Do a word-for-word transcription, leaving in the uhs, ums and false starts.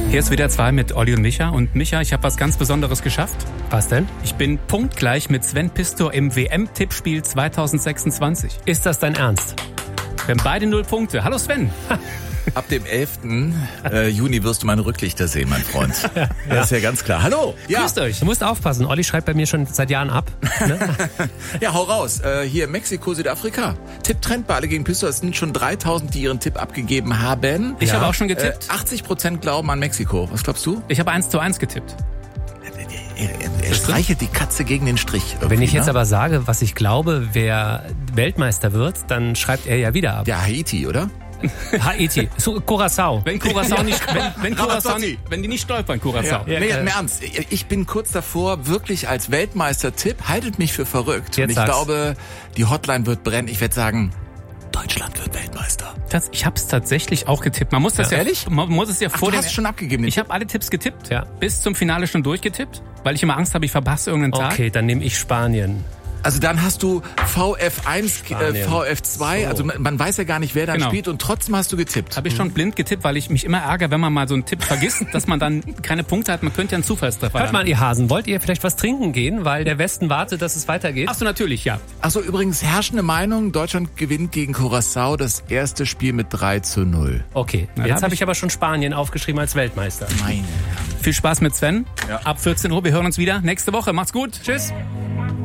Hier ist wieder zwei mit Olli und Micha. Und Micha, ich habe was ganz Besonderes geschafft. Was denn? Ich bin punktgleich mit Sven Pistor im W M-Tippspiel zwanzig sechsundzwanzig. Ist das dein Ernst? Wir haben beide null Punkte. Hallo Sven. Ab dem elften Äh, Juni wirst du meine Rücklichter sehen, mein Freund. Ja. Das ist ja ganz klar. Hallo. Ja. Grüßt euch. Du musst aufpassen. Olli schreibt bei mir schon seit Jahren ab. Ne? Ja, hau raus. Äh, hier Mexiko, Südafrika. Tipptrend bei alle gegen Pistor. Es sind schon dreitausend, die ihren Tipp abgegeben haben. Ich Ja. habe auch schon getippt. Äh, achtzig Prozent glauben an Mexiko. Was glaubst du? Ich habe eins zu eins getippt. Er, er, er streichelt die Katze gegen den Strich. Wenn ich jetzt ne? aber sage, was ich glaube, wer Weltmeister wird, dann schreibt er ja wieder ab. Ja, Haiti, oder? Haiti. So, Curaçao. Wenn Curaçao nicht, wenn, wenn, Curaçao Ramazzotti. nicht, wenn die nicht stolpern, Curaçao. Ja. Nee, äh, im Ernst. Ich bin kurz davor, wirklich als Weltmeister-Tipp, haltet mich für verrückt. Jetzt Und ich sag's. glaube, die Hotline wird brennen. Ich werde sagen, Deutschland wird Weltmeister. Das, ich habe es tatsächlich auch getippt. Man muss das Ja, ja, ehrlich? man muss es ja Ach, vor du dem. hast schon abgegeben. den Ich habe alle Tipps getippt. Ja. Bis zum Finale schon durchgetippt, weil ich immer Angst habe, ich verpasse irgendeinen Tag. Okay, dann nehme ich Spanien. Also dann hast du V F eins, äh, Spanien. V F zwei, So. also man, man weiß ja gar nicht, wer dann Genau. spielt und trotzdem hast du getippt. Habe ich schon blind getippt, weil ich mich immer ärgere, wenn man mal so einen Tipp vergisst, dass man dann keine Punkte hat. Man könnte ja einen Zufallstreffer Hört haben. mal, ihr Hasen, wollt ihr vielleicht was trinken gehen, weil der Westen wartet, dass es weitergeht? Ach so, natürlich, ja. Achso, übrigens herrschende Meinung, Deutschland gewinnt gegen Curaçao das erste Spiel mit drei zu null. Okay, Na, jetzt hab habe ich- ich aber schon Spanien aufgeschrieben als Weltmeister. Meine Herren. Viel Spaß mit Sven. Ja. Ab vierzehn Uhr, wir hören uns wieder nächste Woche. Macht's gut. Tschüss.